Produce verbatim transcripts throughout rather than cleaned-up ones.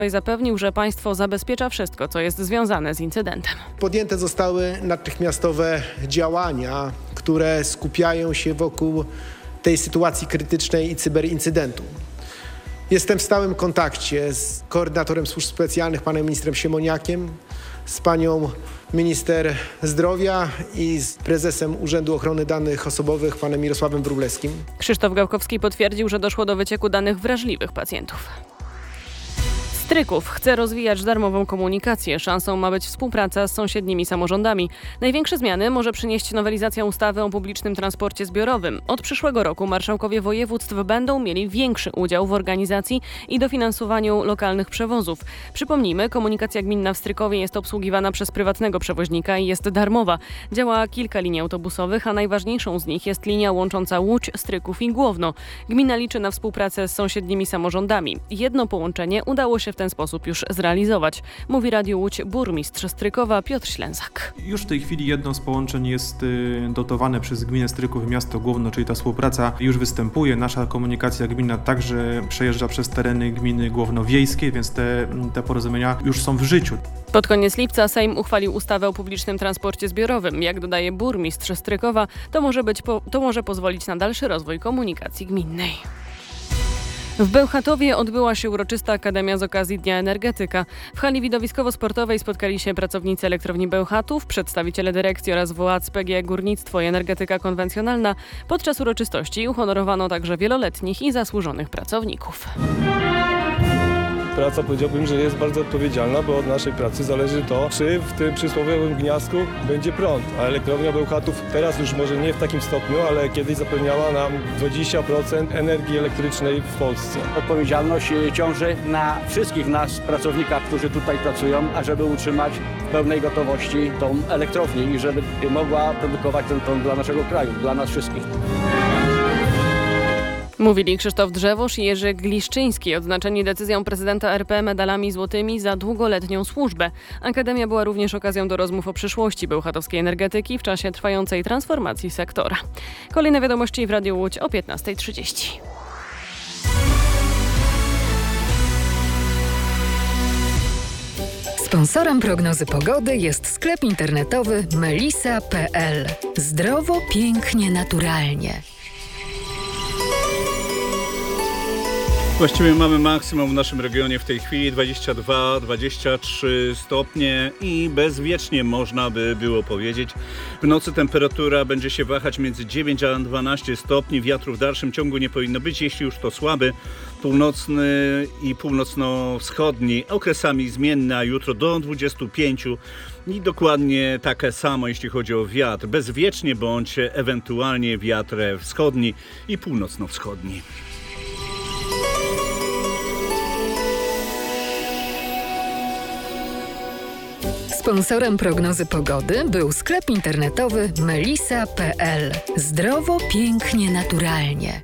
Zapewnił, że państwo zabezpiecza wszystko, co jest związane z incydentem. Podjęte zostały natychmiastowe działania, które skupiają się wokół tej sytuacji krytycznej i cyberincydentu. Jestem w stałym kontakcie z koordynatorem służb specjalnych, panem ministrem Siemoniakiem, z panią minister zdrowia i z prezesem Urzędu Ochrony Danych Osobowych, panem Mirosławem Wróblewskim. Krzysztof Gałkowski potwierdził, że doszło do wycieku danych wrażliwych pacjentów. Stryków chce rozwijać darmową komunikację. Szansą ma być współpraca z sąsiednimi samorządami. Największe zmiany może przynieść nowelizacja ustawy o publicznym transporcie zbiorowym. Od przyszłego roku marszałkowie województw będą mieli większy udział w organizacji i dofinansowaniu lokalnych przewozów. Przypomnijmy, komunikacja gminna w Strykowie jest obsługiwana przez prywatnego przewoźnika i jest darmowa. Działa kilka linii autobusowych, a najważniejszą z nich jest linia łącząca Łódź, Stryków i Głowno. Gmina liczy na współpracę z sąsiednimi samorządami. Jedno połączenie udało się w ten sposób już zrealizować, mówi Radiu Łódź burmistrz Strykowa Piotr Ślęzak. Już w tej chwili jedno z połączeń jest dotowane przez gminę Stryków i miasto Głowno, czyli ta współpraca już występuje. Nasza komunikacja gminna także przejeżdża przez tereny gminy Głowno-Wiejskiej, więc te, te porozumienia już są w życiu. Pod koniec lipca Sejm uchwalił ustawę o publicznym transporcie zbiorowym. Jak dodaje burmistrz Strykowa, to może, być po, to może pozwolić na dalszy rozwój komunikacji gminnej. W Bełchatowie odbyła się uroczysta akademia z okazji Dnia Energetyka. W hali widowiskowo-sportowej spotkali się pracownicy Elektrowni Bełchatów, przedstawiciele dyrekcji oraz władz P G E Górnictwo i Energetyka Konwencjonalna. Podczas uroczystości uhonorowano także wieloletnich i zasłużonych pracowników. Praca, powiedziałbym, że jest bardzo odpowiedzialna, bo od naszej pracy zależy to, czy w tym przysłowiowym gniazdku będzie prąd. A elektrownia Bełchatów teraz już może nie w takim stopniu, ale kiedyś zapewniała nam dwadzieścia procent energii elektrycznej w Polsce. Odpowiedzialność ciąży na wszystkich nas, pracownikach, którzy tutaj pracują, ażeby utrzymać w pełnej gotowości tą elektrownię i żeby mogła produkować ten prąd dla naszego kraju, dla nas wszystkich. Mówili Krzysztof Drzewosz i Jerzy Gliszczyński, odznaczeni decyzją prezydenta R P medalami złotymi za długoletnią służbę. Akademia była również okazją do rozmów o przyszłości bełchatowskiej energetyki w czasie trwającej transformacji sektora. Kolejne wiadomości w Radiu Łódź o piętnasta trzydzieści. Sponsorem prognozy pogody jest sklep internetowy melisa kropka p l. Zdrowo, pięknie, naturalnie. Właściwie mamy maksimum w naszym regionie w tej chwili dwadzieścia dwa dwadzieścia trzy stopnie i bezwiecznie można by było powiedzieć. W nocy temperatura będzie się wahać między dziewięć a dwanaście stopni. Wiatru w dalszym ciągu nie powinno być, jeśli już to słaby. Północny i północno-wschodni, okresami zmienny, a jutro do dwudziestu pięciu. I dokładnie takie samo, jeśli chodzi o wiatr. Bezwiecznie bądź ewentualnie wiatr wschodni i północno-wschodni. Sponsorem prognozy pogody był sklep internetowy melisa kropka p l. Zdrowo, pięknie, naturalnie.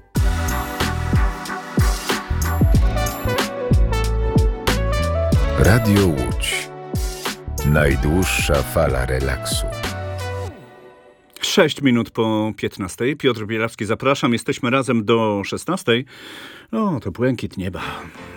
Radio Łódź. Najdłuższa fala relaksu. Sześć minut po piętnastej. Piotr Bielawski, zapraszam. Jesteśmy razem do szesnastej. No, to błękit nieba.